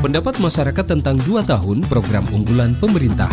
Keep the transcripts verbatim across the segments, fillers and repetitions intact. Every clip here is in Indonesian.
Pendapat masyarakat tentang dua tahun program unggulan pemerintah.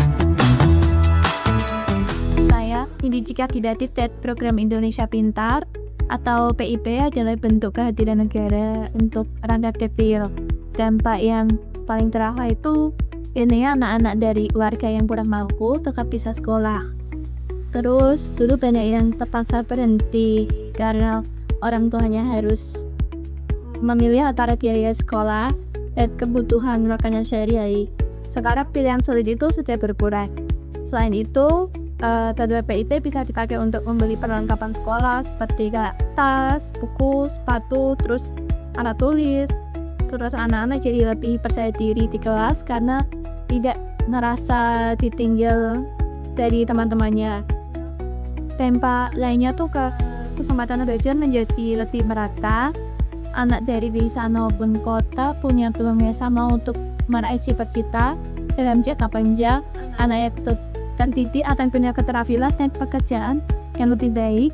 Saya, Indika Kidati State Program Indonesia Pintar atau P I P adalah bentuk kehadiran negara untuk rakyat kecil. Dampak yang paling terasa itu ini anak-anak dari warga yang kurang mampu tetap bisa sekolah. Terus dulu banyak yang terpaksa berhenti karena orang tuanya harus memilih antara biaya sekolah dan kebutuhan makanan sehari-hari. Sekarang pilihan sulit itu sudah berkurang. Selain itu, uh, T D P I T bisa dipakai untuk membeli perlengkapan sekolah seperti kayak tas, buku, sepatu, terus alat tulis. Terus anak-anak jadi lebih percaya diri di kelas karena tidak merasa ditinggal dari teman-temannya. Dampak lainnya tuh ke kesempatan belajar menjadi lebih merata. Anak dari desa maupun kota punya peluang yang sama untuk meraih cita-cita dalam jangka panjang. Anak yang terdidik akan punya keterampilan dan pekerjaan yang lebih baik.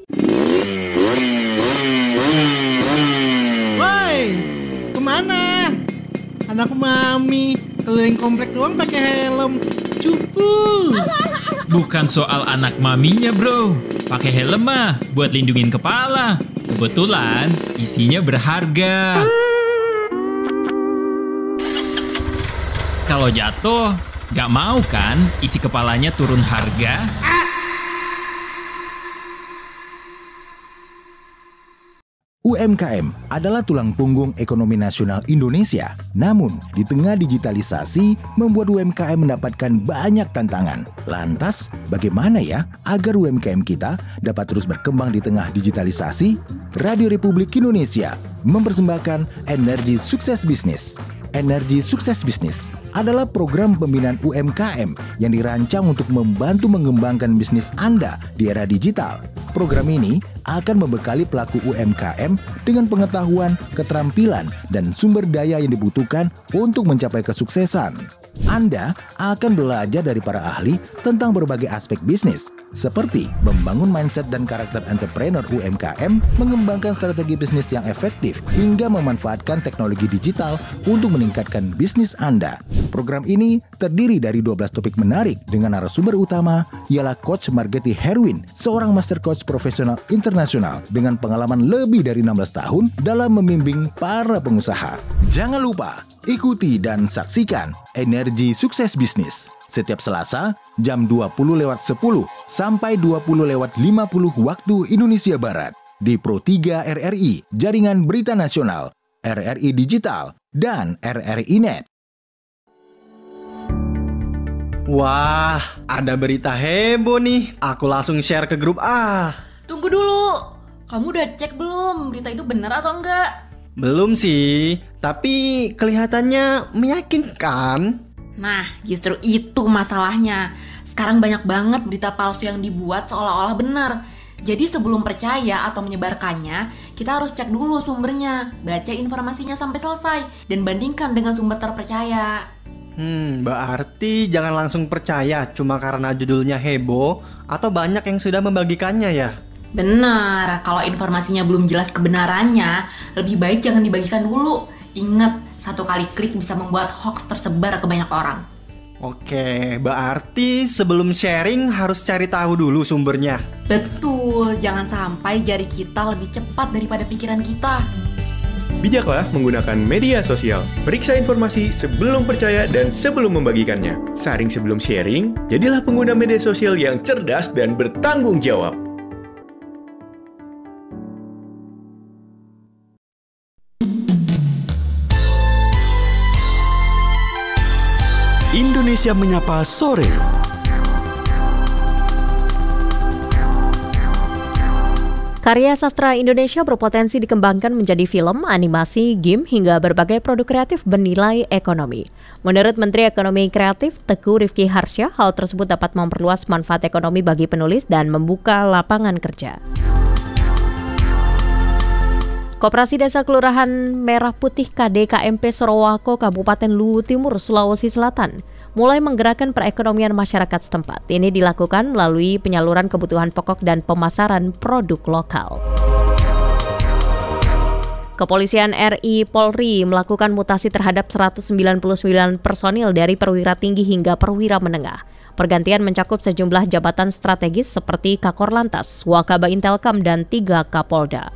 Woi, kemana? Anak mami keliling komplek doang pakai helm. Cupu. Bukan soal anak maminya, bro. Pakai helm mah buat lindungin kepala. Kebetulan isinya berharga. Kalau jatuh, gak mau kan isi kepalanya turun harga? U M K M adalah tulang punggung ekonomi nasional Indonesia. Namun, di tengah digitalisasi, membuat U M K M mendapatkan banyak tantangan. Lantas, bagaimana ya agar U M K M kita dapat terus berkembang di tengah digitalisasi? Radio Republik Indonesia mempersembahkan Energi Sukses Bisnis. Energi Sukses Bisnis adalah program pembinaan U M K M yang dirancang untuk membantu mengembangkan bisnis Anda di era digital. Program ini akan membekali pelaku U M K M dengan pengetahuan, keterampilan, dan sumber daya yang dibutuhkan untuk mencapai kesuksesan. Anda akan belajar dari para ahli tentang berbagai aspek bisnis, seperti membangun mindset dan karakter entrepreneur U M K M, mengembangkan strategi bisnis yang efektif, hingga memanfaatkan teknologi digital untuk meningkatkan bisnis Anda. Program ini terdiri dari dua belas topik menarik dengan narasumber utama ialah Coach Margeti Herwin, seorang master coach profesional internasional dengan pengalaman lebih dari enam belas tahun dalam membimbing para pengusaha. Jangan lupa ikuti dan saksikan Energi Sukses Bisnis setiap Selasa jam dua puluh lewat sepuluh sampai dua puluh lewat lima puluh waktu Indonesia Barat di Pro tiga R R I, Jaringan Berita Nasional, R R I Digital, dan R R I Net. Wah, ada berita heboh nih. Aku langsung share ke grup A. Tunggu dulu. Kamu udah cek belum berita itu benar atau enggak? Belum sih, tapi kelihatannya meyakinkan. Nah, justru itu masalahnya. Sekarang banyak banget berita palsu yang dibuat seolah-olah benar. Jadi sebelum percaya atau menyebarkannya, kita harus cek dulu sumbernya, baca informasinya sampai selesai, dan bandingkan dengan sumber terpercaya. Hmm, berarti jangan langsung percaya cuma karena judulnya heboh atau banyak yang sudah membagikannya ya? Benar, kalau informasinya belum jelas kebenarannya, lebih baik jangan dibagikan dulu. Ingat, satu kali klik bisa membuat hoax tersebar ke banyak orang. Oke, berarti sebelum sharing harus cari tahu dulu sumbernya. Betul, jangan sampai jari kita lebih cepat daripada pikiran kita. Bijaklah menggunakan media sosial. Periksa informasi sebelum percaya dan sebelum membagikannya. Saring sebelum sharing, jadilah pengguna media sosial yang cerdas dan bertanggung jawab. Indonesia Menyapa Sore. Karya sastra Indonesia berpotensi dikembangkan menjadi film, animasi, game, hingga berbagai produk kreatif bernilai ekonomi. Menurut Menteri Ekonomi Kreatif Teguh Rifki Harsya, hal tersebut dapat memperluas manfaat ekonomi bagi penulis dan membuka lapangan kerja. Koperasi Desa Kelurahan Merah Putih K D K M P Sorowako, Kabupaten Luwu Timur, Sulawesi Selatan, mulai menggerakkan perekonomian masyarakat setempat. Ini dilakukan melalui penyaluran kebutuhan pokok dan pemasaran produk lokal. Kepolisian R I Polri melakukan mutasi terhadap seratus sembilan puluh sembilan personil dari perwira tinggi hingga perwira menengah. Pergantian mencakup sejumlah jabatan strategis seperti Kakor Lantas, Wakaba Intelkam, dan tiga Kapolda.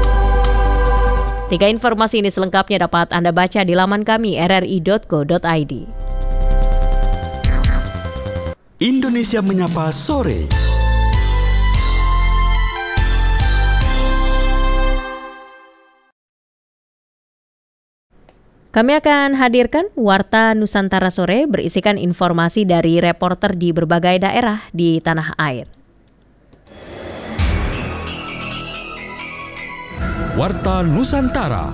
Tiga informasi ini selengkapnya dapat Anda baca di laman kami r r i dot co dot i d. Indonesia Menyapa Sore. Kami akan hadirkan Warta Nusantara Sore berisikan informasi dari reporter di berbagai daerah di tanah air. Warta Nusantara.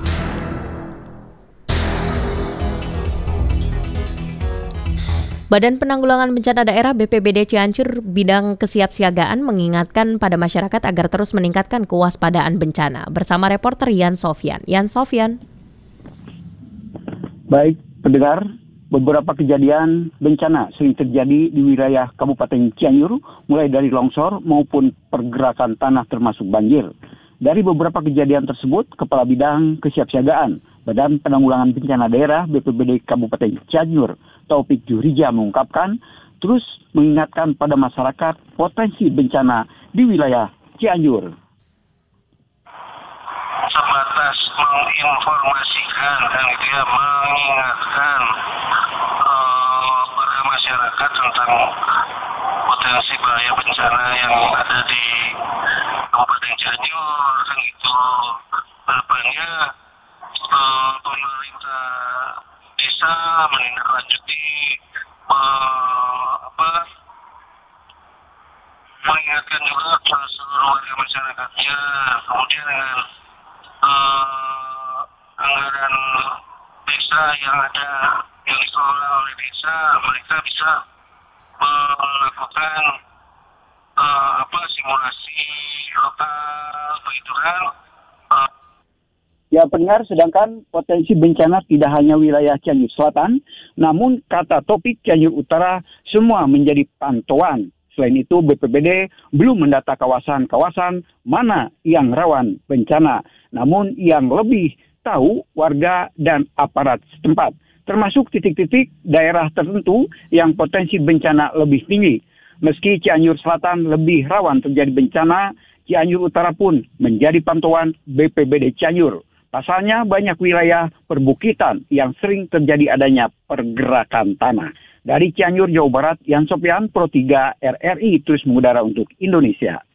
Badan Penanggulangan Bencana Daerah B P B D Cianjur bidang kesiapsiagaan mengingatkan pada masyarakat agar terus meningkatkan kewaspadaan bencana. Bersama reporter Yan Sofyan. Yan Sofyan. Baik, pendengar, beberapa kejadian bencana sering terjadi di wilayah Kabupaten Cianjur, mulai dari longsor maupun pergerakan tanah termasuk banjir. Dari beberapa kejadian tersebut, Kepala Bidang Kesiapsiagaan Badan Penanggulangan Bencana Daerah B P B D Kabupaten Cianjur, Taufik Jurija mengungkapkan, terus mengingatkan pada masyarakat potensi bencana di wilayah Cianjur. Sebatas menginformasikan dan dia mengingatkan uh, warga masyarakat tentang potensi bahaya bencana yang ada di Kabupaten Cianjur, kan gitu. Harapannya uh, pemerintah desa menindaklanjuti uh, apa mengingatkan juga ke seluruh warga masyarakatnya, kemudian dengan Uh, anggaran desa yang ada yang dikelola oleh desa, mereka bisa melakukan uh, apa simulasi lokal begitu kan. Uh, Ya pendengar, sedangkan potensi bencana tidak hanya wilayah Cianjur Selatan, namun kata topik Cianjur Utara semua menjadi pantauan. Selain itu, B P B D belum mendata kawasan-kawasan mana yang rawan bencana. Namun yang lebih tahu warga dan aparat setempat, termasuk titik-titik daerah tertentu yang potensi bencana lebih tinggi. Meski Cianjur Selatan lebih rawan terjadi bencana, Cianjur Utara pun menjadi pantauan B P B D Cianjur. Pasalnya banyak wilayah perbukitan yang sering terjadi adanya pergerakan tanah. Dari Cianjur, Jawa Barat, Yan Sofyan, Pro tiga R R I terus mengudara untuk Indonesia.